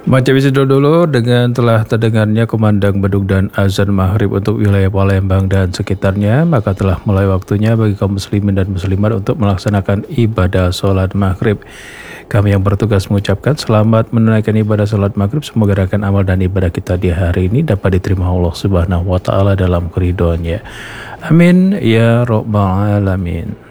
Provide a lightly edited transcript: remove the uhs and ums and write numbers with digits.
Baca wisuda dulu dengan telah terdengarnya kumandang beduk dan azan maghrib untuk wilayah Palembang dan sekitarnya, maka telah mulai waktunya bagi kaum muslimin dan muslimat untuk melaksanakan ibadah sholat maghrib. Kami yang bertugas mengucapkan selamat menunaikan ibadah sholat maghrib. Semoga gerakan amal dan ibadah kita di hari ini dapat diterima Allah Subhanahu wa Ta'ala dalam keridhoannya. Amin ya Rabbal Alamin.